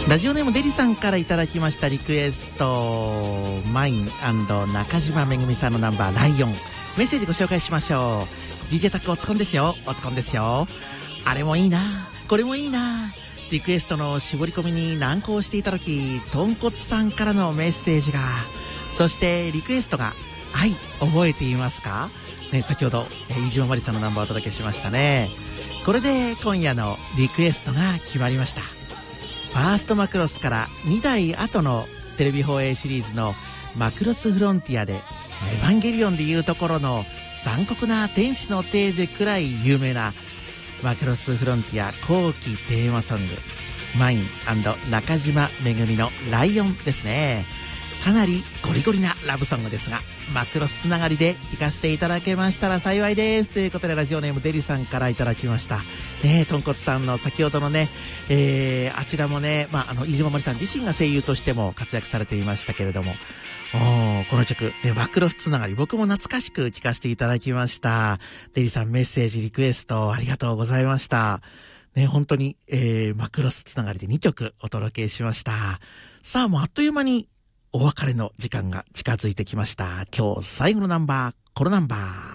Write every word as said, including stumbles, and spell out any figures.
ラジオネームデリさんからいただきましたリクエスト、マイン&中島めぐみさんのナンバーライオン。メッセージご紹介しましょう。 ディージェー タックおつこんですよ。おつこんですよ。あれもいいな、これもいいな。リクエストの絞り込みに難航していた時、とんこつさんからのメッセージが。そしてリクエストが愛、覚えていますか、ね、先ほど飯島まりさんのナンバーをお届けしましたね。これで今夜のリクエストが決まりました。ファーストマクロスからにだい後のテレビ放映シリーズのマクロスフロンティアで、エヴァンゲリオンでいうところの残酷な天使のテーゼくらい有名なマクロスフロンティア後期テーマソング、マイン&中島めぐみのライオンですね。かなりゴリゴリなラブソングですが、マクロスつながりで聴かせていただけましたら幸いです。ということでラジオネームデリさんからいただきましたね。とんこつさんの先ほどのね、えー、あちらもね、まあ、あの飯島まりさん自身が声優としても活躍されていましたけれども、おー、この曲でマクロスつながり、僕も懐かしく聴かせていただきました。デリさんメッセージリクエストありがとうございましたね。本当に、えー、マクロスつながりでにきょくお届けしました。さあもうあっという間にお別れの時間が近づいてきました。今日最後のナンバー、このナンバー。